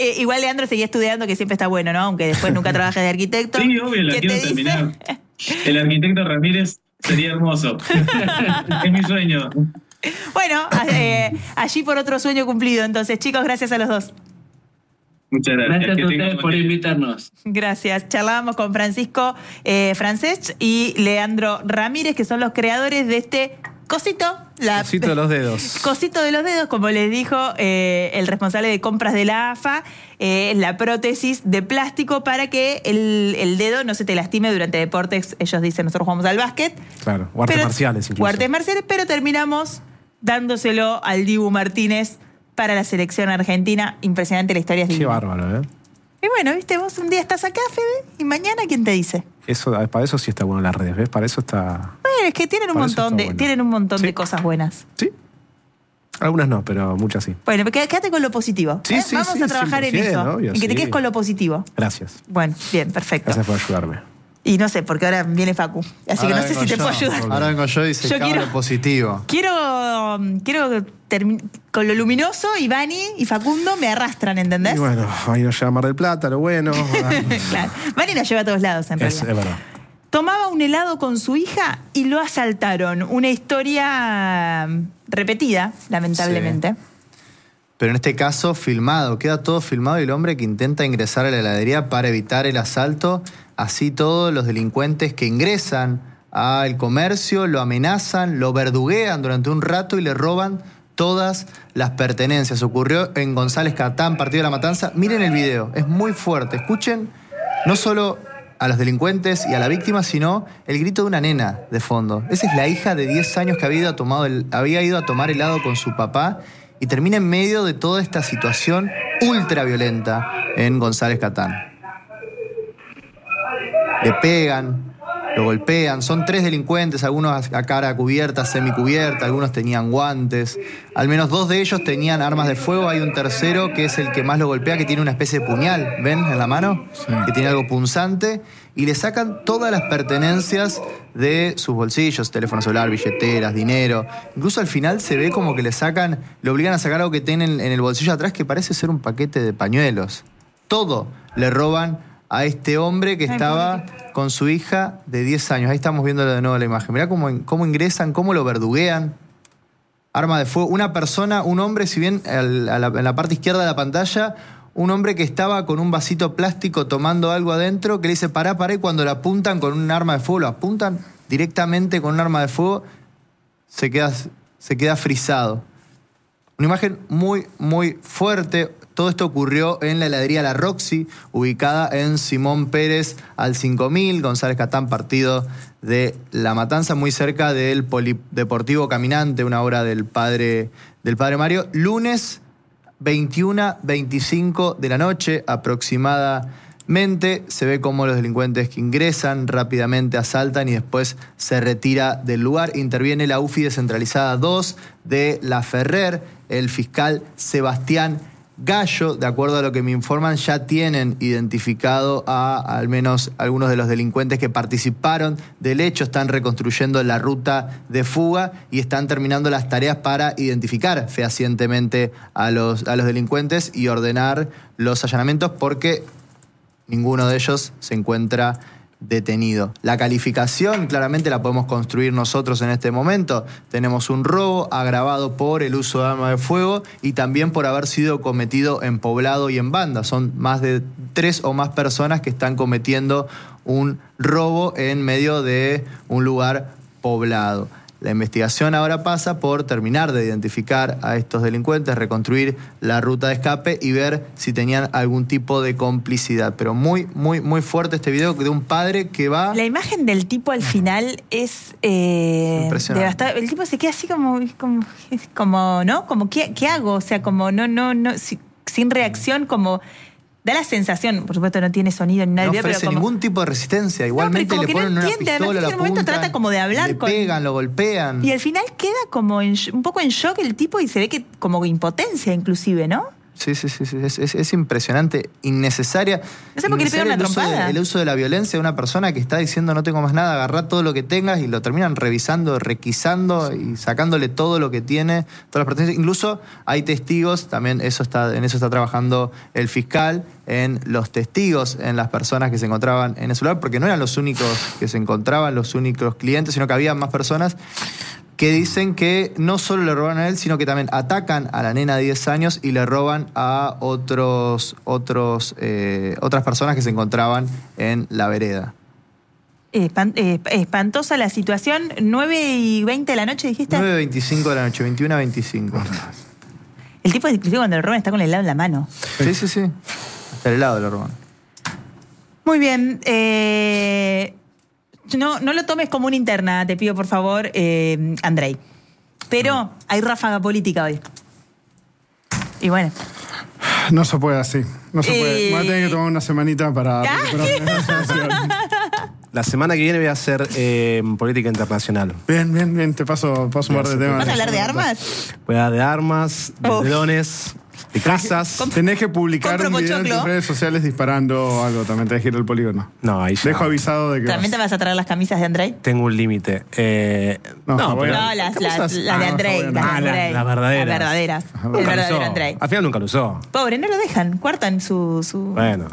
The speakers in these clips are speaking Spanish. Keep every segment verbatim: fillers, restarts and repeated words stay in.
Eh, igual Leandro seguía estudiando, que siempre está bueno, ¿no? Aunque después nunca trabajes de arquitecto. Sí, obvio, la quiero terminar. El arquitecto Ramírez sería hermoso. Es mi sueño. Bueno, eh, allí por otro sueño cumplido. Entonces, chicos, gracias a los dos. Muchas gracias. Gracias a ustedes por invitarnos. Gracias. Charlábamos con Francisco eh, Francesc y Leandro Ramírez, que son los creadores de este cosito. La, cosito de los dedos. Cosito de los dedos, como les dijo eh, el responsable de compras de la A F A, eh, la prótesis de plástico para que el, el dedo no se te lastime durante deportes. Ellos dicen, nosotros jugamos al básquet. Claro, o artes pero, marciales incluso. O artes marciales, pero terminamos dándoselo al Dibu Martínez para la selección argentina. Impresionante la historia. Qué bárbaro, ¿eh? Y bueno, viste, vos un día estás acá, Fede, y mañana ¿quién te dice? Eso, para eso sí está bueno las redes, ¿ves? Para eso está... Bueno, es que tienen un montón de, bueno. tienen un montón ¿Sí? de cosas buenas. Sí. Algunas no, pero muchas sí. Bueno, quédate con lo positivo. Sí, ¿eh? sí, Vamos sí, a trabajar en eso. Obvio, en que sí. te quedes con lo positivo. Gracias. Bueno, bien, perfecto. Gracias por ayudarme. Y no sé, porque ahora viene Facu. Así ahora que no sé si te yo. puedo ayudar. Ahora vengo yo y se Yo cabe quiero- lo positivo. Quiero, quiero termi- con lo luminoso, y Vani y Facundo me arrastran, ¿entendés? Y bueno, ahí nos lleva a Mar del Plata, lo bueno. Claro. Vani la lleva a todos lados, en es, realidad. es verdad. Tomaba un helado con su hija y lo asaltaron. Una historia mm, repetida, lamentablemente. Pero en este caso, filmado. Queda todo filmado y el hombre que intenta ingresar a la heladería para evitar el asalto. Así todos los delincuentes que ingresan al comercio lo amenazan, lo verduguean durante un rato y le roban todas las pertenencias. Ocurrió en González Catán, partido de La Matanza. Miren el video, es muy fuerte. Escuchen no solo a los delincuentes y a la víctima, sino el grito de una nena de fondo. Esa es la hija de diez años que había ido a, tomado el, había ido a tomar helado con su papá y termina en medio de toda esta situación ultra violenta en González Catán. Le pegan, lo golpean. Son tres delincuentes, algunos a cara cubierta, semicubierta, algunos tenían guantes. Al menos dos de ellos tenían armas de fuego. Hay un tercero que es el que más lo golpea, que tiene una especie de puñal, ¿ven? En la mano, Sí. que tiene algo punzante. Y le sacan todas las pertenencias de sus bolsillos, teléfono celular, billeteras, dinero. Incluso al final se ve como que le sacan, le obligan a sacar algo que tienen en el bolsillo atrás que parece ser un paquete de pañuelos. Todo le roban a este hombre que Ay, estaba pobrecito. con su hija de diez años. Ahí estamos viendo de nuevo la imagen. Mirá cómo, cómo ingresan, cómo lo verduguean. Arma de fuego. Una persona, un hombre, si bien al- a la- en la parte izquierda de la pantalla, un hombre que estaba con un vasito plástico tomando algo adentro, que le dice pará, pará, y cuando lo apuntan con un arma de fuego, lo apuntan directamente con un arma de fuego, se queda, se queda frisado. Una imagen muy, muy fuerte. Todo esto ocurrió en la heladería La Roxy, ubicada en Simón Pérez al cinco mil, González Catán, partido de La Matanza, muy cerca del Polideportivo Caminante, una obra del padre, del padre Mario. Lunes veintiuna veinticinco de la noche aproximadamente. Se ve cómo los delincuentes que ingresan rápidamente asaltan y después se retira del lugar. Interviene la U F I descentralizada dos de La Ferrer. El fiscal Sebastián Gallo, de acuerdo a lo que me informan, ya tienen identificado a al menos algunos de los delincuentes que participaron del hecho, están reconstruyendo la ruta de fuga y están terminando las tareas para identificar fehacientemente a los, a los delincuentes y ordenar los allanamientos porque ninguno de ellos se encuentra detenido. La calificación claramente la podemos construir nosotros en este momento. Tenemos un robo agravado por el uso de arma de fuego y también por haber sido cometido en poblado y en banda. Son más de tres o más personas que están cometiendo un robo en medio de un lugar poblado. La investigación ahora pasa por terminar de identificar a estos delincuentes, reconstruir la ruta de escape y ver si tenían algún tipo de complicidad. Pero muy, muy, muy fuerte este video de un padre que va... La imagen del tipo al final es eh, Impresionante. devastadora. El tipo se queda así como, como, como ¿no? Como, ¿qué, qué hago? O sea, como no, no, no, si- sin reacción, como da la sensación, por supuesto no tiene sonido ni nada, No del video, ofrece pero como, ningún tipo de resistencia. Igualmente como le que no ponen una entiende, además pistola a que la en un momento punta, trata como de hablar le con- pegan, lo golpean. y al final queda como en sh- un poco en shock el tipo y se ve que como impotencia inclusive, ¿no? Sí, sí, sí, sí. Es, es, es impresionante, innecesaria. No sé por qué le pegan una el uso de- trompada. el uso de la violencia de una persona que está diciendo no tengo más nada, agarrá todo lo que tengas y lo terminan revisando, requisando y sacándole todo lo que tiene, todas las pertenencias. Incluso hay testigos, también eso está, en eso está trabajando el fiscal, en los testigos, en las personas que se encontraban en ese lugar, porque no eran los únicos que se encontraban, los únicos clientes, sino que había más personas que dicen que no solo le roban a él, sino que también atacan a la nena de diez años y le roban a otros, otros, eh, otras personas que se encontraban en la vereda. Espan- eh, espantosa la situación. nueve y veinte de la noche, dijiste. nueve veinticinco de la noche, veintiuno a veinticinco. El tipo, inclusive, cuando lo roban está con el helado en la mano. Sí, sí, sí. Hasta el helado lo roban. Muy bien. Eh, no, no lo tomes como una interna, te pido por favor, eh, Andrei. Pero hay ráfaga política hoy. Y bueno. No se puede así. No se Eh. puede. Voy a tener que tomar una semanita para Ah. recuperar esa sensación. La semana que viene voy a hacer eh, política internacional. Bien, bien, bien. Te paso, paso un par de temas. ¿Vas a hablar de armas? Voy a hablar de armas, de Uf. drones, de casas. Tenés que publicar Compro un video en tus pochoclo. redes sociales disparando algo. También tenés que ir al polígono. No, ahí ya Dejo avisado de que ¿También te vas. vas a traer las camisas de Andrei? tengo un límite. Eh, No, no, está bueno. pero- No, las, ¿Qué las, cosas? las de Ah, Andrei. está Las, bueno. de Ah, las- Andrei. las verdaderas. Las verdaderas. Nunca El nunca lo verdadero usó. Andrei. Al final nunca lo usó. Pobre, no lo dejan. Cuartan su... su... Bueno,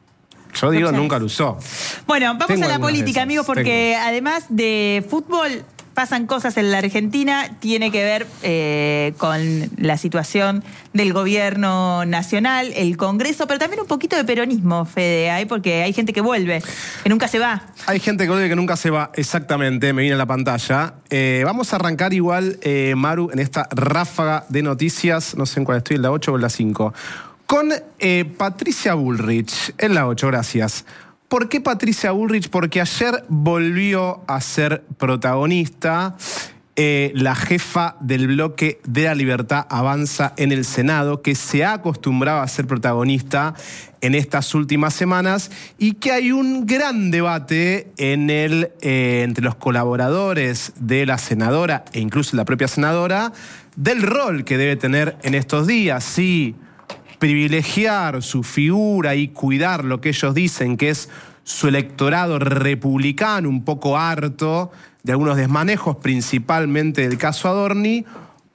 yo digo Opciones. nunca lo usó. Bueno, vamos Tengo a la algunas de política, esas, amigos, porque además de fútbol, pasan cosas en la Argentina, tiene que ver eh, con la situación del gobierno nacional, el Congreso, pero también un poquito de peronismo, Fede, hay porque hay gente que vuelve, que nunca se va. Hay gente que vuelve que nunca se va, exactamente, me viene a la pantalla. Eh, vamos a arrancar igual, eh, Maru, en esta ráfaga de noticias, no sé en cuál estoy, en la ocho o en la cinco, con eh, Patricia Bullrich, en la ocho, gracias. ¿Por qué Patricia Bullrich? Porque ayer volvió a ser protagonista eh, la jefa del bloque de la Libertad Avanza en el Senado, que se ha acostumbrado a ser protagonista en estas últimas semanas y que hay un gran debate en el, eh, entre los colaboradores de la senadora e incluso la propia senadora del rol que debe tener en estos días. Sí, privilegiar su figura y cuidar lo que ellos dicen que es su electorado republicano, un poco harto de algunos desmanejos, principalmente del caso Adorni,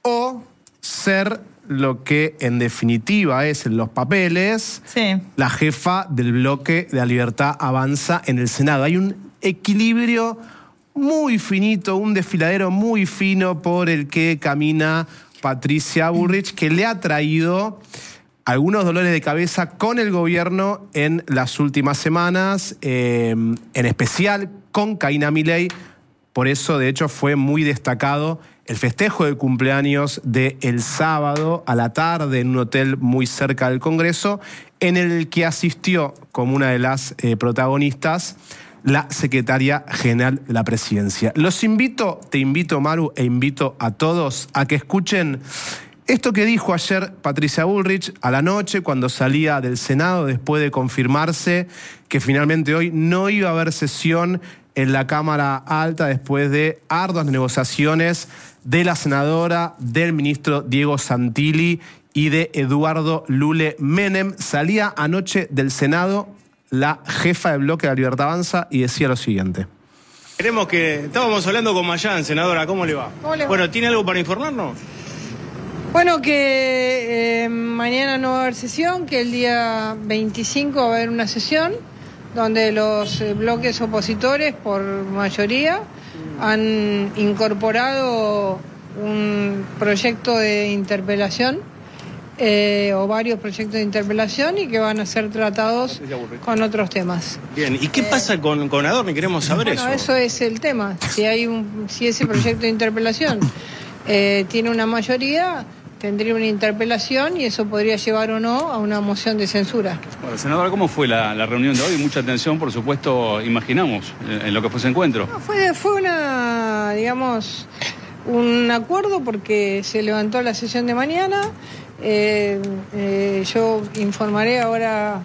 o ser lo que en definitiva es en los papeles Sí. la jefa del bloque de la Libertad Avanza en el Senado. Hay un equilibrio muy finito, un desfiladero muy fino por el que camina Patricia Bullrich, que le ha traído algunos dolores de cabeza con el gobierno en las últimas semanas, eh, en especial con Caína Milei. Por eso, de hecho, fue muy destacado el festejo de cumpleaños del sábado a la tarde en un hotel muy cerca del Congreso, en el que asistió como una de las eh, protagonistas la secretaria general de la presidencia. Los invito, te invito, Maru, e invito a todos a que escuchen esto que dijo ayer Patricia Bullrich a la noche cuando salía del Senado después de confirmarse que finalmente hoy no iba a haber sesión en la Cámara Alta después de arduas negociaciones de la senadora, del ministro Diego Santilli y de Eduardo Lule Menem. Salía anoche del Senado la jefa del bloque de la Libertad Avanza y decía lo siguiente. Queremos que... Estábamos hablando con Mayán, senadora, ¿cómo le va? ¿Cómo le va? Bueno, ¿tiene algo para informarnos? Bueno, que eh, mañana no va a haber sesión, que el día veinticinco va a haber una sesión donde los eh, bloques opositores, por mayoría, han incorporado un proyecto de interpelación eh, o varios proyectos de interpelación y que van a ser tratados con otros temas. Bien, ¿y qué pasa con, con Adorni? Queremos saber Bueno, eso. eso es el tema. Si hay un, si ese proyecto de interpelación eh, tiene una mayoría, tendría una interpelación y eso podría llevar o no a una moción de censura. Bueno, senadora, ¿cómo fue la, la reunión de hoy? Mucha atención, por supuesto, imaginamos, en, en lo que fue ese encuentro. No, fue, fue una, digamos, un acuerdo porque se levantó la sesión de mañana. Eh, eh, yo informaré ahora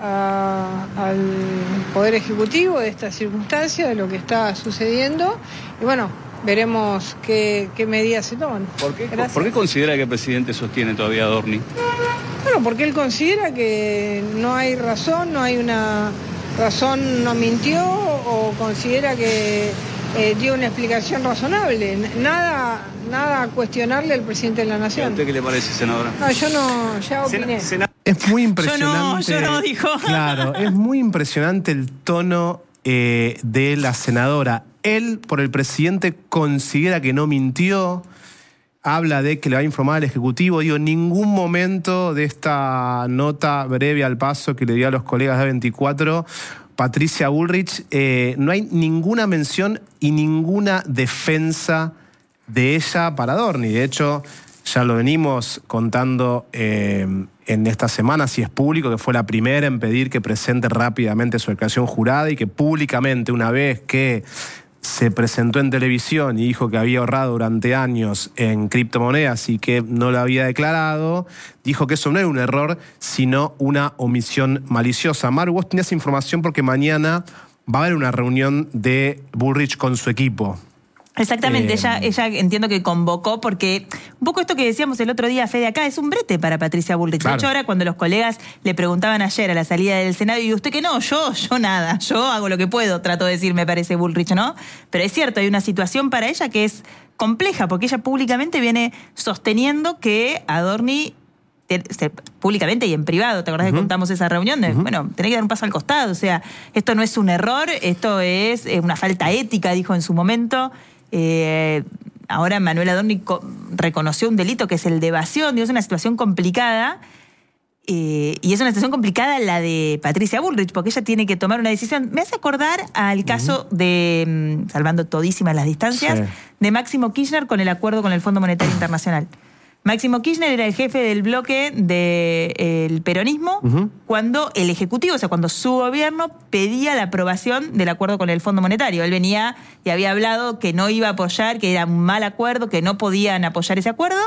a, al Poder Ejecutivo de esta circunstancia, de lo que está sucediendo. Y bueno, veremos qué, qué medidas se toman. ¿Por qué, Gracias. ¿Por qué considera que el presidente sostiene todavía a Adorni? Bueno, porque él considera que no hay razón, no hay una razón, no mintió, o considera que eh, dio una explicación razonable. Nada, nada a cuestionarle al presidente de la ¿A Nación. usted qué le parece, senadora? No, yo no, ya opiné. Es muy impresionante. Yo no, yo no, dijo. Claro, es muy impresionante el tono eh, de la senadora. Él, por el presidente, considera que no mintió. Habla de que le va a informar al Ejecutivo. Digo, en ningún momento de esta nota breve al paso que le dio a los colegas de veinticuatro, Patricia Bullrich, eh, no hay ninguna mención y ninguna defensa de ella para Adorni. De hecho, ya lo venimos contando eh, en esta semana, si es público, que fue la primera en pedir que presente rápidamente su declaración jurada y que públicamente, una vez que se presentó en televisión y dijo que había ahorrado durante años en criptomonedas y que no lo había declarado, dijo que eso no era un error, sino una omisión maliciosa. Maru, vos tenías información porque mañana va a haber una reunión de Bullrich con su equipo. Exactamente, Eh, ella, ella entiendo que convocó porque un poco esto que decíamos el otro día, Fede, acá es un brete para Patricia Bullrich. Claro. De hecho, ahora cuando los colegas le preguntaban ayer a la salida del Senado, y usted que no, yo, yo nada, yo hago lo que puedo, trato de decir, me parece Bullrich, ¿no? Pero es cierto, hay una situación para ella que es compleja, porque ella públicamente viene sosteniendo que Adorni, públicamente y en privado, ¿te acordás uh-huh. que contamos esa reunión? De, uh-huh. Bueno, tenés que dar un paso al costado, o sea, esto no es un error, esto es una falta ética, dijo en su momento. Eh, ahora Manuel Adorni reconoció un delito que es el de evasión. Digo, es una situación complicada eh, y es una situación complicada la de Patricia Bullrich porque ella tiene que tomar una decisión. Me hace acordar al caso uh-huh. de, salvando todísimas las distancias, sí. de Máximo Kirchner con el acuerdo con el Fondo Monetario Internacional. Máximo Kirchner era el jefe del bloque del peronismo uh-huh. cuando el Ejecutivo, o sea, cuando su gobierno pedía la aprobación del acuerdo con el Fondo Monetario. Él venía y había hablado que no iba a apoyar, que era un mal acuerdo, que no podían apoyar ese acuerdo,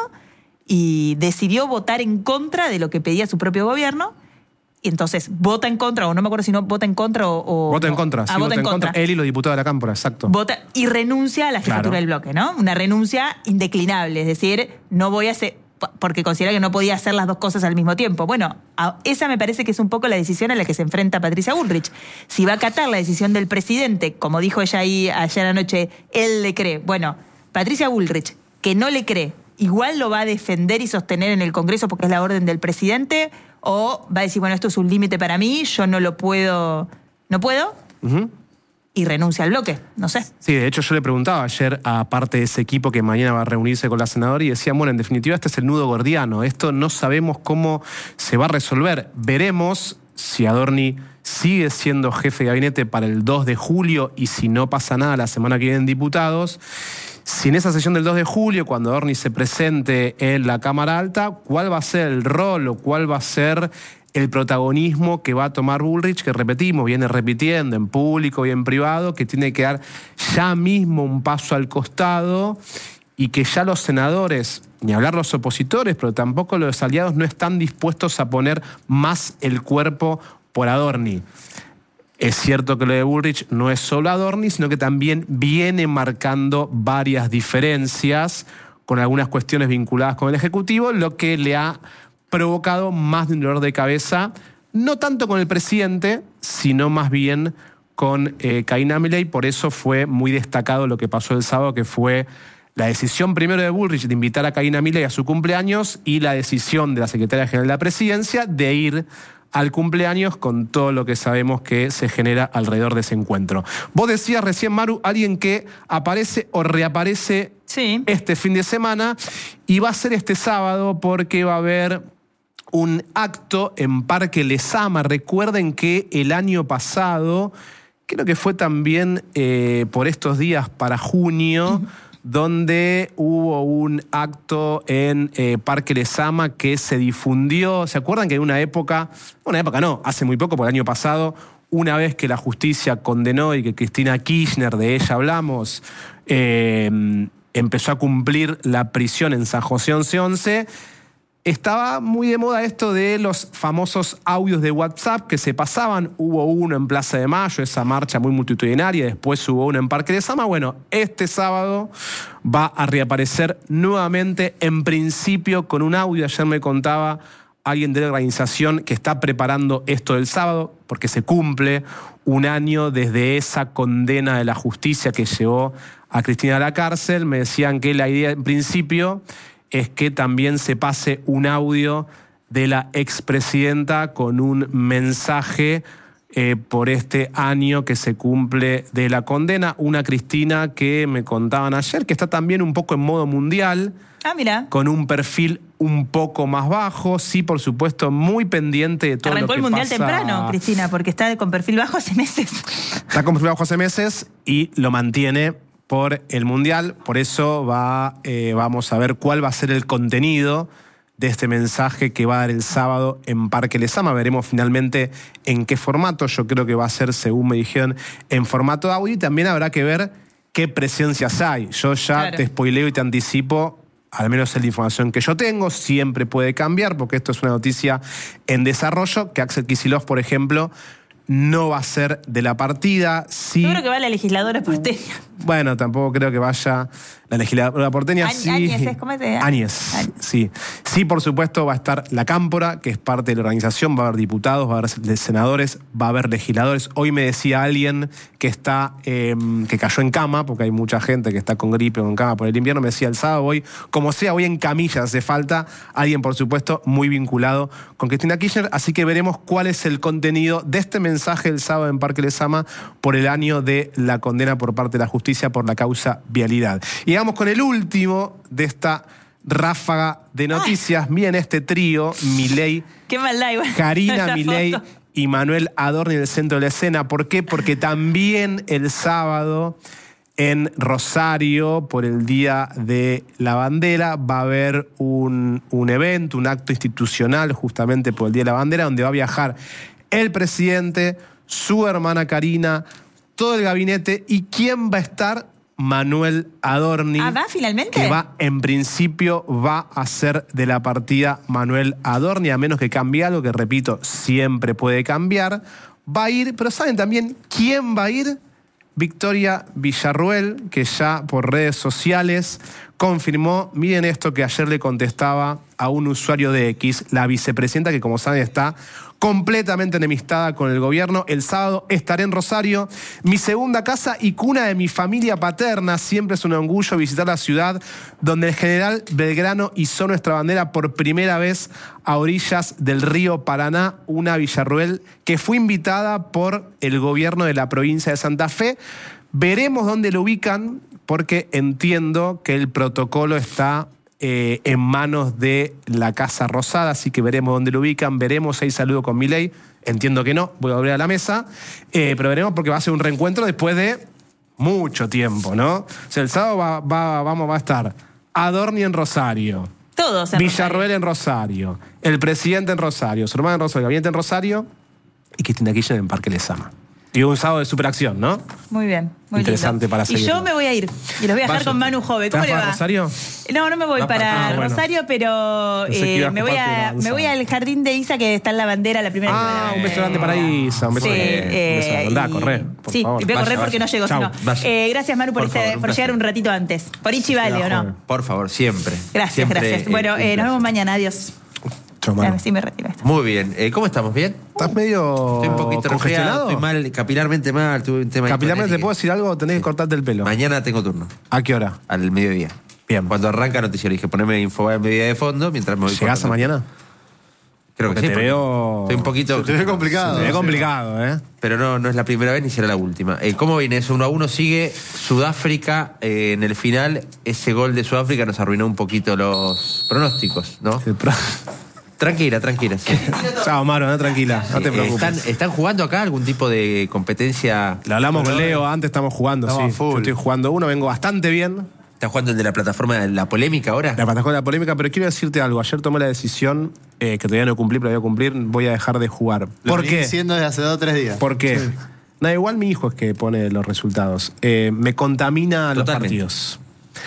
y decidió votar en contra de lo que pedía su propio gobierno. Y entonces vota en contra, o no me acuerdo si no vota en contra o... o vota en no. contra, sí, ah, vota en contra. contra. Él y los diputados de la Cámpora, exacto. Vota y renuncia a la jefatura claro. del bloque, ¿no? Una renuncia indeclinable, es decir, no voy a hacer... porque considera que no podía hacer las dos cosas al mismo tiempo. Bueno, esa me parece que es un poco la decisión a la que se enfrenta Patricia Bullrich. Si va a acatar la decisión del presidente, como dijo ella ahí ayer anoche, él le cree. Bueno, Patricia Bullrich, que no le cree, igual lo va a defender y sostener en el Congreso porque es la orden del presidente, o va a decir, bueno, esto es un límite para mí, yo no lo puedo, no puedo, uh-huh. y renuncia al bloque, no sé. Sí, de hecho yo le preguntaba ayer a parte de ese equipo que mañana va a reunirse con la senadora y decían, bueno, en definitiva este es el nudo gordiano, esto no sabemos cómo se va a resolver. Veremos si Adorni sigue siendo jefe de gabinete para el dos de julio y si no pasa nada la semana que viene en diputados. Si en esa sesión del dos de julio, cuando Adorni se presente en la Cámara Alta, ¿cuál va a ser el rol o cuál va a ser el protagonismo que va a tomar Bullrich, que repetimos, viene repitiendo en público y en privado, que tiene que dar ya mismo un paso al costado y que ya los senadores, ni hablar los opositores, pero tampoco los aliados, no están dispuestos a poner más el cuerpo por Adorni. Es cierto que lo de Bullrich no es solo Adorni, sino que también viene marcando varias diferencias con algunas cuestiones vinculadas con el Ejecutivo, lo que le ha provocado más de un dolor de cabeza, no tanto con el presidente, sino más bien con eh, Karina Milei. Por eso fue muy destacado lo que pasó el sábado, que fue la decisión primero de Bullrich de invitar a Karina Milei a su cumpleaños y la decisión de la Secretaria General de la Presidencia de ir al cumpleaños con todo lo que sabemos que se genera alrededor de ese encuentro. Vos decías recién, Maru, alguien que aparece o reaparece sí. este fin de semana y va a ser este sábado porque va a haber un acto en Parque Lezama. Recuerden que el año pasado, creo que fue también eh, por estos días para junio, uh-huh. donde hubo un acto en eh, Parque Lezama que se difundió. ¿Se acuerdan que en una época, una época no, hace muy poco, por el año pasado, una vez que la justicia condenó y que Cristina Kirchner, de ella hablamos, eh, empezó a cumplir la prisión en San José once once, estaba muy de moda esto de los famosos audios de WhatsApp que se pasaban. Hubo uno en Plaza de Mayo, esa marcha muy multitudinaria, después hubo uno en Parque Lezama. Bueno, este sábado va a reaparecer nuevamente, en principio con un audio. Ayer me contaba alguien de la organización que está preparando esto del sábado, porque se cumple un año desde esa condena de la justicia que llevó a Cristina a la cárcel. Me decían que la idea en principio es que también se pase un audio de la expresidenta con un mensaje eh, por este año que se cumple de la condena. Una Cristina que me contaban ayer que está también un poco en modo mundial. Ah, mira. Con un perfil un poco más bajo, sí, por supuesto, muy pendiente de todo Arrancó lo que el mundial pasa. temprano, Cristina, porque está con perfil bajo hace meses. Está con perfil bajo hace meses y lo mantiene por el mundial. Por eso va, eh, vamos a ver cuál va a ser el contenido de este mensaje que va a dar el sábado en Parque Lezama. Veremos finalmente en qué formato. Yo creo que va a ser, según me dijeron, en formato de audio. Y también habrá que ver qué presencias hay. Yo ya Claro. te spoileo y te anticipo, al menos es la información que yo tengo, siempre puede cambiar, porque esto es una noticia en desarrollo, que Axel Kicillof, por ejemplo, no va a ser de la partida. Sí, Yo creo que va la legisladora porteña. bueno, tampoco creo que vaya la legisladora porteña. Áñ- sí. Áñez, ¿es? ¿Cómo es de- Áñez, Áñez. sí. Sí, por supuesto, va a estar la Cámpora, que es parte de la organización, va a haber diputados, va a haber senadores, va a haber legisladores. Hoy me decía alguien que está, eh, que cayó en cama, porque hay mucha gente que está con gripe o en cama por el invierno, me decía el sábado voy, como sea, voy en camilla, hace falta alguien, por supuesto, muy vinculado con Cristina Kirchner, así que veremos cuál es el contenido de este mensaje el sábado en Parque Lezama por el año de la condena por parte de la justicia por la causa vialidad. Y vamos con el último de esta ráfaga de noticias. Miren este trío, Milei, Qué maldad igual. Karina Esa Milei foto. y Manuel Adorni en el centro de la escena. ¿Por qué? Porque también el sábado en Rosario, por el Día de la Bandera, va a haber un, un evento, un acto institucional justamente por el Día de la Bandera, donde va a viajar el presidente, su hermana Karina, todo el gabinete. ¿Y quién va a estar? Manuel Adorni. Ah, ¿va finalmente? Que va, en principio, va a ser de la partida Manuel Adorni, a menos que cambie algo, que repito, siempre puede cambiar. Va a ir, pero ¿saben también quién va a ir? Victoria Villarruel, que ya por redes sociales confirmó, miren esto que ayer le contestaba a un usuario de X, la vicepresidenta que como saben está completamente enemistada con el gobierno. El sábado estaré en Rosario, mi segunda casa y cuna de mi familia paterna. Siempre es un orgullo visitar la ciudad donde el general Belgrano izó nuestra bandera por primera vez a orillas del río Paraná, una Villarruel que fue invitada por el gobierno de la provincia de Santa Fe. Veremos dónde lo ubican, porque entiendo que el protocolo está eh, en manos de la Casa Rosada, así que veremos dónde lo ubican, veremos si hay saludo con Milei. Entiendo que no, voy a volver a la mesa, eh, pero veremos porque va a ser un reencuentro después de mucho tiempo, ¿no? O sea, el sábado va, va, vamos, va a estar Adorni en Rosario, Todos en Villarruel en Rosario, el presidente en Rosario, su hermano en Rosario, el gabinete en Rosario y Cristina Kirchner en Parque Lezama. Y un sábado de superacción, ¿no? Muy bien, muy Interesante lindo. para Y seguirlo. yo me voy a ir. Y los voy a dejar Vaya. con Manu Jove. ¿Te ¿Cómo vas le para va? Rosario? No, no me voy No, para ah, bueno. Rosario, pero Pensé que eh, ibas me, por voy parte de la a, danza. me voy al jardín de Isa, que está en la bandera, la primera que va a la Ah, un bandera. beso grande para Isa. Un beso Sí, grande. Un beso eh, grande. Andá, y- corre, por sí, favor. voy a correr Vaya, porque vaya. no llego. Chau, si no. vaya. Eh, gracias, Manu, por, Por este- favor, un por llegar placer. un ratito antes. Por Ichi vale, ¿o no? Por favor, siempre. Gracias, Siempre, gracias. eh, Bueno, un eh, nos placer. vemos mañana. Adiós. Chau, Manu. Ya, sí, me retiro. Esto. Muy bien. Eh, ¿Cómo estamos? ¿Bien? ¿Estás medio Estoy un poquito resfriado, congestionado? estoy mal, capilarmente mal, tuve un tema. Capilarmente, ¿te hipoalénico. puedo decir algo o tenés que cortarte el pelo? Mañana tengo turno, ¿A qué hora? al mediodía. Bien. Cuando arranca noticiero, dije ponerme info al mediodía de fondo mientras me voy. ¿Llegás a cortando. mañana? Creo que Porque sí. te porque veo- Estoy un poquito. Se te ve complicado. Se ve complicado, ¿eh? Pero no, no es la primera vez ni será la última. Eh, ¿Cómo viene eso? Uno a uno sigue Sudáfrica eh, en el final. Ese gol de Sudáfrica nos arruinó un poquito los pronósticos, ¿no? El pro- Tranquila, tranquila. sí. Chao, Maro, no, tranquila, no te Eh, preocupes. ¿Están, ¿Están jugando acá algún tipo de competencia? Lo hablamos con Leo, antes estamos jugando, Estamos sí. a full. Yo estoy jugando uno, vengo bastante bien. ¿Está jugando el de la plataforma de la polémica ahora? La plataforma de la polémica, pero quiero decirte algo. Ayer tomé la decisión, eh, que todavía no cumplí, pero voy a cumplir, voy a dejar de jugar. Lo ¿Por venís qué? diciendo desde hace dos o tres días. ¿Por qué? No, igual mi hijo es que pone los resultados. Eh, me contamina los Totalmente. partidos.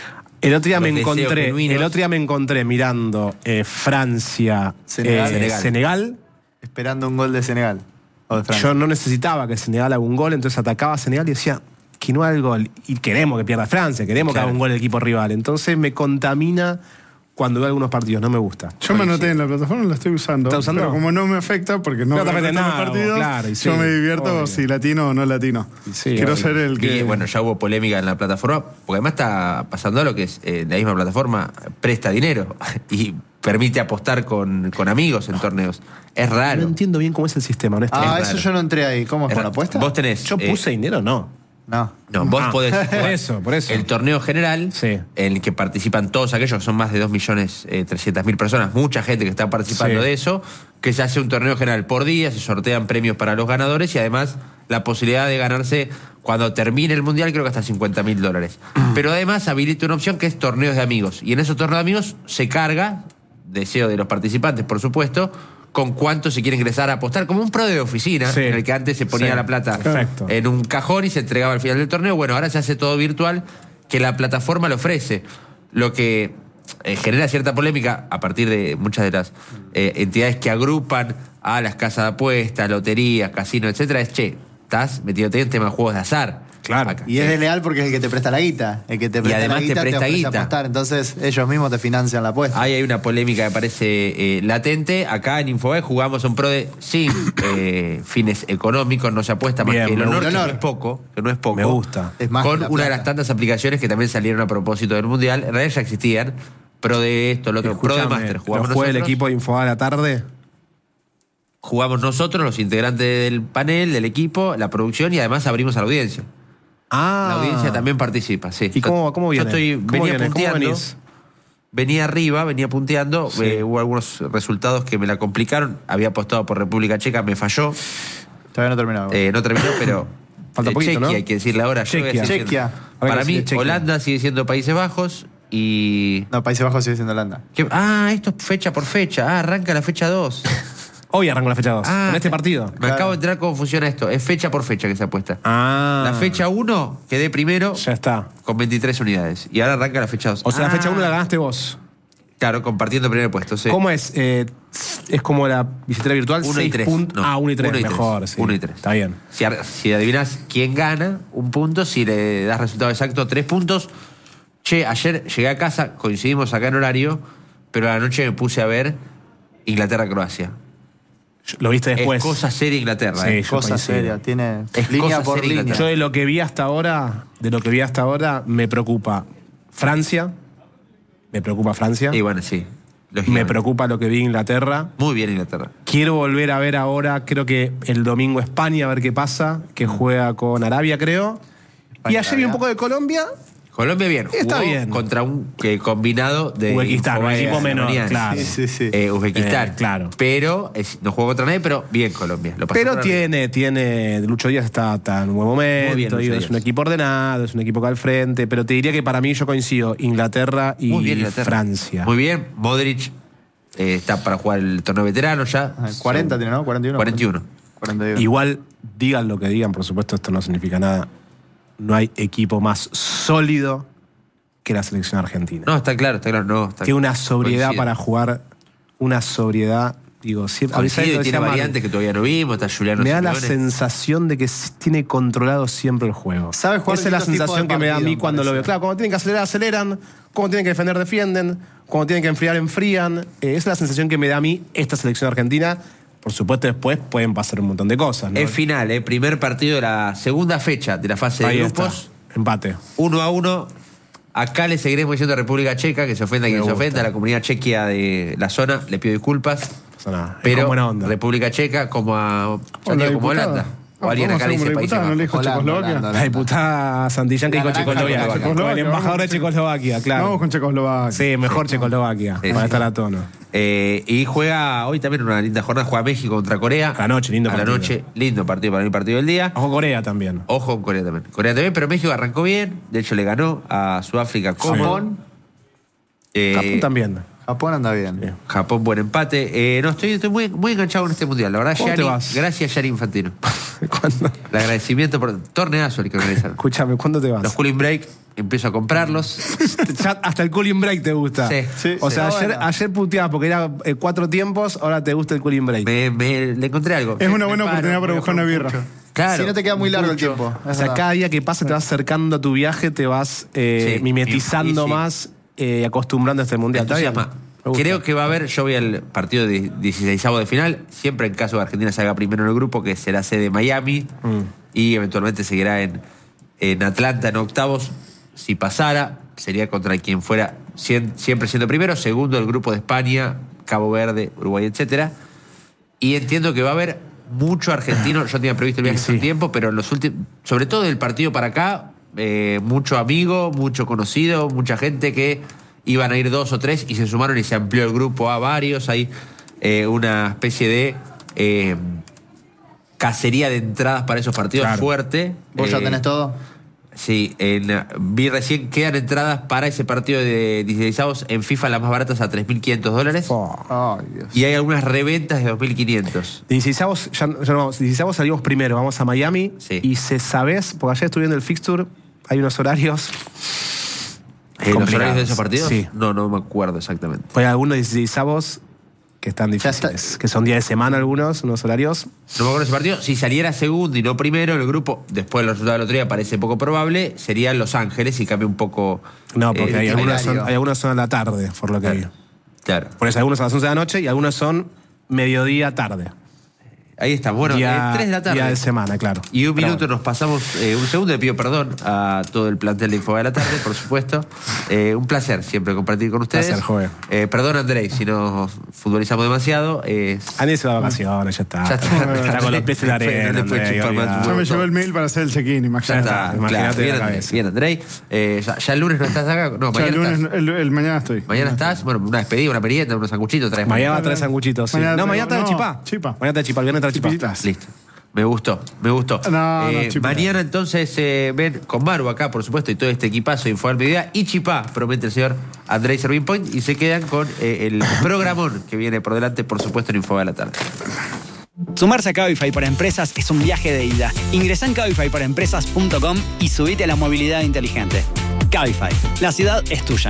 El otro día Los me deseos encontré, genuinos. el otro día me encontré mirando eh, Francia, Senegal. eh, Senegal. Senegal. Esperando un gol de Senegal. O de Francia. Yo no necesitaba que Senegal haga un gol, entonces atacaba a Senegal y decía que no haga el gol. Y queremos que pierda Francia, queremos que Claro. haga un gol el equipo rival. Entonces me contamina cuando veo algunos partidos, no me gusta. Yo me anoté en la plataforma, la estoy usando. ¿Estás usando? Pero como no me afecta, porque no No te veo afecta los nada, partidos, claro, y sí, yo me divierto obvio. si latino o no latino. Sí, Quiero obvio. ser el que... Y bueno, ya hubo polémica en la plataforma, porque además está pasando lo que es eh, la misma plataforma presta dinero y permite apostar con, con amigos en torneos. Es raro. No entiendo bien cómo es el sistema, honestamente. Ah, Es eso raro. yo no entré ahí. ¿Cómo es Es con raro. apuesta? Vos tenés. Yo eh, puse dinero, no. No. No, vos Ah, podés. por eso, por eso. El torneo general, Sí. en el que participan todos aquellos, que son más de dos millones trescientas mil personas, mucha gente que está participando Sí. de eso, que se hace un torneo general por día, se sortean premios para los ganadores y además la posibilidad de ganarse cuando termine el mundial, creo que hasta cincuenta mil dólares. Pero además habilita una opción que es torneos de amigos. Y en esos torneos de amigos se carga, deseo de los participantes, por supuesto, con cuánto se quiere ingresar a apostar, como un pro de oficina, Sí. en el que antes se ponía Sí. la plata Perfecto. en un cajón y se entregaba al final del torneo. Bueno, ahora se hace todo virtual, que la plataforma lo ofrece, lo que eh, genera cierta polémica a partir de muchas de las eh, entidades que agrupan a las casas de apuestas, loterías, casinos, etcétera. Es, che, estás metiéndote en temas de juegos de azar. Claro. Acá. Y es desleal porque es el que te presta la guita. El que te presta además la te guita presta ofrece guita. apostar. Entonces ellos mismos te financian la apuesta. Ahí hay una polémica que parece eh, latente. Acá en Infobae jugamos un pro de sin eh, fines económicos, no se apuesta más Bien, que el me honor, gusta. que no es poco, que no es poco. Me gusta. Es más Con que la una de plata. las tantas aplicaciones que también salieron a propósito del Mundial. En realidad ya existían. Pro de esto, lo otro. Pro de Escuchame, Master. ¿lo Jugamos juega el nosotros. equipo de Infobae a la tarde? Jugamos nosotros, los integrantes del panel, del equipo, la producción y además abrimos a la audiencia. Ah. La audiencia también participa, sí. ¿Y cómo, cómo viene? Yo estoy, ¿Cómo venía viene? ¿Cómo punteando. venís? Venía arriba, venía punteando. Sí. eh, hubo algunos resultados que me la complicaron. Había apostado por República Checa, me falló. Todavía no terminado. Eh, no terminó, pero. Falta eh, poquito, Chequia, ¿no? hay que decirle ahora. Yo voy a Chequia. seguir Chequia. siendo- Ahora Para que mí, sigue Chequia. Holanda sigue siendo Países Bajos y. No, Países Bajos sigue siendo Holanda. ¿Qué? Ah, esto es fecha por fecha. Ah, arranca la fecha dos. Hoy arrancó la fecha dos. Ah, en este partido. Me Claro. acabo de enterar cómo funciona esto. Es fecha por fecha que se apuesta. Ah. La fecha uno quedé primero Ya está. con veintitrés unidades. Y ahora arranca la fecha dos. O sea, la Ah, fecha uno la ganaste vos. Claro, compartiendo primer puesto. Sí. ¿Cómo es? Eh, es como la billetera virtual. Uno y seis tres. puntos. No, Ah, uno y tres. uno y tres. Mejor, sí. Uno y tres. Está bien. Si, ar- si adivinas quién gana, un punto. Si le das resultado exacto, tres puntos. Che, ayer llegué a casa, coincidimos acá en horario, pero a la noche me puse a ver Inglaterra-Croacia. Lo viste después. Es cosa seria Inglaterra. Sí, eh. yo Cosa coincido. seria. Tiene Es línea cosa por seria línea. Inglaterra. Yo de lo que vi hasta ahora, de lo que vi hasta ahora, me preocupa Francia. Me preocupa Francia. Y bueno, sí. Me lógicamente. preocupa lo que vi en Inglaterra. Muy bien Inglaterra. Quiero volver a ver ahora, creo que el domingo España, a ver qué pasa, que juega con Arabia, creo. y ayer vi un poco de Colombia. Colombia bien. Está Jugó bien. contra un que, combinado de Uzbekistán, un Infobae equipo menor, Armenians. claro. Sí, sí, sí. Eh, Uzbekistán. Eh, claro. Pero es- no jugó contra nadie, pero bien Colombia. Lo pasó Pero por arriba. tiene, tiene, Lucho Díaz está, está en un buen momento, Muy bien, Lucho digo, es Díaz. un equipo ordenado, es un equipo que al frente, pero te diría que para mí yo coincido Inglaterra y Muy bien Inglaterra. Francia. Muy bien. Modric eh, está para jugar el torneo veterano ya. Ah, cuarenta tiene, ¿no? cuarenta y uno. cuarenta y uno. cuarenta y uno. Igual, digan lo que digan, por supuesto, esto no significa nada. No hay equipo más sólido que la selección argentina. No, está claro, está claro. No, está Tiene una sobriedad coincido. para jugar, una sobriedad, digo, siempre. Coincido, avisá y lo tiene decía Manu. variantes que todavía no vimos. Está Juliano Me da la Simeone. sensación de que s- tiene controlado siempre el juego. Sabe jugar Esa es la distintos tipos sensación de que me da a partido, mí me cuando lo parece. veo. Claro, cuando tienen que acelerar, aceleran. Cuando tienen que defender, defienden. Cuando tienen que enfriar, enfrían. Eh, esa es la sensación que me da a mí esta selección argentina. Por supuesto, después pueden pasar un montón de cosas, ¿no? Es final, eh, primer partido de la segunda fecha de la fase de Ahí grupos. está. Empate. Uno a uno. Acá le seguiremos diciendo a República Checa, que se ofenda a quien Me se gusta. ofenda, a la comunidad chequia de la zona, le pido disculpas. No pasa nada. Es Pero con buena onda. República Checa como a ya Hola, digo, como diputada. Holanda. O Ah, alguien ¿podemos acá le hacer dice como Países diputada? ¿No le Bajos. dijo Holanda, Checoslovaquia? Holanda, La diputada Santillán que La dijo naranja Checoslovaquia. de Checoslovaquia, El embajador de vamos, Checoslovaquia, claro. Vamos con Checoslovaquia. Sí, mejor Checoslovaquia, Sí, para sí. estar a tono. Eh, y juega hoy también una linda jornada, juega México contra Corea. A la noche, lindo A partido. la noche, lindo partido para mí, partido del día. Ojo Corea también. Ojo con Corea también. Corea también, pero México arrancó bien. De hecho, le ganó a Sudáfrica cómodo. Japón. Eh, Japón también. Japón anda bien. Japón, buen empate. Eh, no, estoy, estoy muy, muy enganchado con este mundial. La verdad, ¿Cómo te Gianni, vas? gracias, Gianni Infantino. ¿Cuándo? El agradecimiento por torneazo el que organizaron. Escúchame, ¿cuándo te vas? Los cooling break, empiezo a comprarlos. Ya hasta el cooling break te gusta. Sí. Sí, O sí. sea, Está ayer, bueno. ayer puteabas porque era eh, cuatro tiempos, ahora te gusta el cooling break. Me, me- le encontré algo. Es una Me buena paro, oportunidad para me buscar una apuro birra. mucho. Claro. Si no te queda muy largo el Mucho. tiempo. O sea, cada día que pasa te vas acercando a tu viaje, te vas eh, Sí, mimetizando y- y sí. más eh, acostumbrando a este mundial. ¿Está bien? Entusiasma. Me gusta. Creo que va a haber, yo voy al partido de dieciseisavo de final, siempre en caso de Argentina salga primero en el grupo, que será sede Miami, Mm. y eventualmente seguirá en, en Atlanta en octavos. Si pasara, sería contra quien fuera cien, siempre siendo primero, segundo el grupo de España, Cabo Verde, Uruguay, etcétera. Y entiendo que va a haber mucho argentino, yo tenía previsto el viaje hace un tiempo, pero en los últimos, sobre todo del partido para acá, eh, mucho amigo, mucho conocido, mucha gente que iban a ir dos o tres y se sumaron y se amplió el grupo a varios. Hay eh, una especie de eh, cacería de entradas para esos partidos Claro. fuerte. ¿Vos ya Eh, tenés todo? Sí, en, vi recién quedan entradas para ese partido de dieciseisavos en FIFA, las más baratas a tres mil quinientos dólares. Oh. Ay, Dios. Y hay algunas reventas de dos mil quinientos. dieciseisavos, ya, ya no vamos. dieciseisavos salimos primero, vamos a Miami. Sí. Y se sabes, porque ayer estuve viendo el fixture, hay unos horarios. Eh, ¿Los complicados. horarios de esos partidos? Sí. No, no me acuerdo exactamente. Hay algunos dieciseisavos que están Ya difíciles, que son día de semana algunos, unos horarios. No me acuerdo de ese partido. Si saliera segundo y no primero, el grupo, después de los resultados del otro día, parece poco probable, sería Los Ángeles y cambia un poco. No, porque eh, hay, el algunos itinerario. son, hay algunos son a la tarde, por lo que vi. Claro. Por eso algunos a las once de la noche y algunos son mediodía tarde. Ahí está. Bueno, día, eh, tres de la tarde. Día de semana, claro. Y un Pero minuto bueno. nos pasamos, eh, un segundo, le pido perdón a todo el plantel de Info de la tarde, por supuesto. Eh, un placer siempre compartir con ustedes. Placer, joven. Eh, perdón, Andrei, si nos futbolizamos demasiado. Eh, Andy se va de vacaciones, ya está. Ya está. Está con los pies en la arena. No le puede André, chupar más olvidate. Ya me todo. llegó el mail para hacer el check-in, ya imagínate. está, está, imagínate claro. Bien, la Andrei. cabeza. Bien, Andrei. Eh, ya, ya el lunes no estás acá. No, Ya el, mañana lunes, estás. el, el mañana estoy. Mañana estás. Bueno, una despedida, una merienda, unos sanguchitos. Traes Mañana va a traer sanguchitos. Sí. Mañana No, traigo- mañana trae no, chipá. chipa. Mañana trae chipá, el viernes trae chipá. Chipilitas. Listo. Me gustó, me gustó. No, Eh, no, Chipá. mañana entonces eh, ven con Maru acá, por supuesto, y todo este equipazo de Info al Mediodía. Y Chipá, promete el señor Andrei Servin Point. Y se quedan con eh, el programón que viene por delante, por supuesto, en Info de la tarde. Sumarse a Cabify para empresas es un viaje de ida. Ingresá en cabify para empresas punto com y subite a la movilidad inteligente. Cabify, la ciudad es tuya.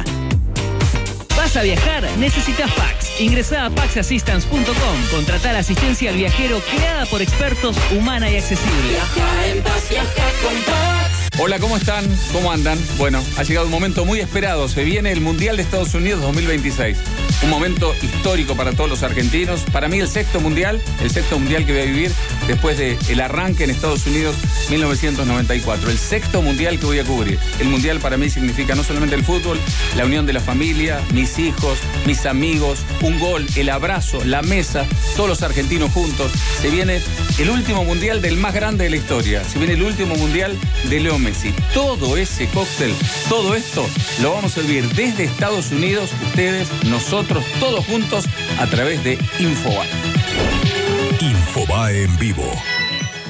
¿Vas a viajar? Necesitas Pax. Ingresá a pax assistance punto com. Contratá la asistencia al viajero creada por expertos, humana y accesible. Viaja en paz, viaja con Pax. Hola, ¿cómo están? ¿Cómo andan? Bueno, ha llegado un momento muy esperado. Se viene el Mundial de Estados Unidos dos mil veintiséis. Un momento histórico para todos los argentinos. Para mí el sexto mundial, el sexto mundial que voy a vivir después del arranque en Estados Unidos mil novecientos noventa y cuatro. El sexto mundial que voy a cubrir. El mundial para mí significa no solamente el fútbol, la unión de la familia, mis hijos, mis amigos, un gol, el abrazo, la mesa, todos los argentinos juntos. Se viene el último mundial del más grande de la historia. Se viene el último mundial de Leo Messi. Todo ese cóctel, todo esto lo vamos a vivir desde Estados Unidos, ustedes, nosotros, todos juntos a través de Infobae. Infobae en vivo.